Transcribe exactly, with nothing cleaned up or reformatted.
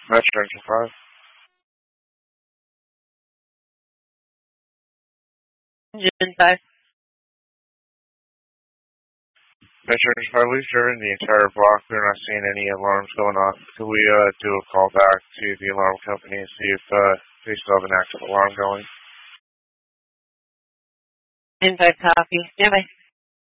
Metro five. Engine five. Metro five, we've driven the entire block. We're not seeing any alarms going off. Could we uh, do a call back to the alarm company and see if uh, they still have an active alarm going? Inside copy. Stand by.